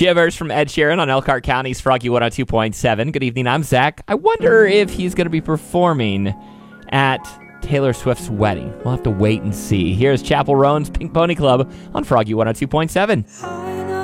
Shivers from Ed Sheeran on Elkhart County's Froggy 102.7. Good evening, I'm Zach. I wonder if he's going to be performing at Taylor Swift's wedding. We'll have to wait and see. Here's Chapel Roan's Pink Pony Club on Froggy 102.7.